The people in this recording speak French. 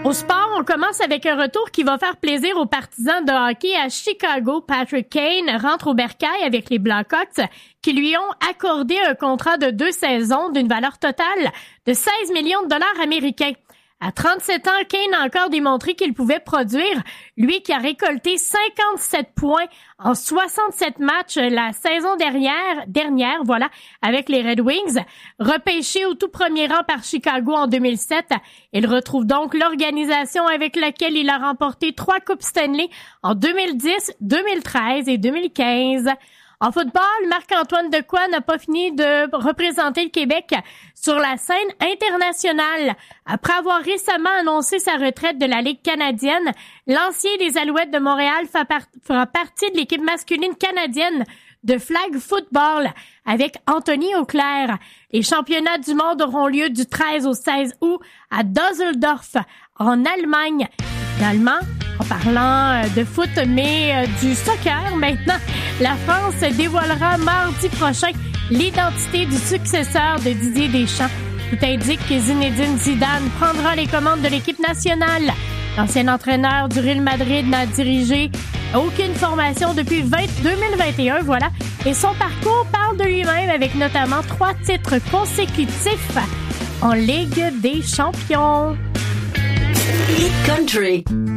Au sport, on commence avec un retour qui va faire plaisir aux partisans de hockey à Chicago. Patrick Kane rentre au bercail avec les Blackhawks qui lui ont accordé un contrat de 2 saisons d'une valeur totale de 16 millions de dollars américains. À 37 ans, Kane a encore démontré qu'il pouvait produire, lui qui a récolté 57 points en 67 matchs la saison dernière, voilà, avec les Red Wings. Repêché au tout premier rang par Chicago en 2007, il retrouve donc l'organisation avec laquelle il a remporté 3 Coupes Stanley en 2010, 2013 et 2015. En football, Marc-Antoine Dequoy n'a pas fini de représenter le Québec sur la scène internationale. Après avoir récemment annoncé sa retraite de la Ligue canadienne, l'ancien des Alouettes de Montréal fera partie de l'équipe masculine canadienne de flag football avec Anthony Auclair. Les championnats du monde auront lieu du 13 au 16 août à Düsseldorf, en Allemagne. Finalement, en parlant de foot, mais du soccer maintenant, la France dévoilera mardi prochain l'identité du successeur de Didier Deschamps. Tout indique que Zinedine Zidane prendra les commandes de l'équipe nationale. L'ancien entraîneur du Real Madrid n'a dirigé aucune formation depuis 2021, voilà. Et son parcours parle de lui-même avec notamment 3 titres consécutifs en Ligue des champions. Hit Country.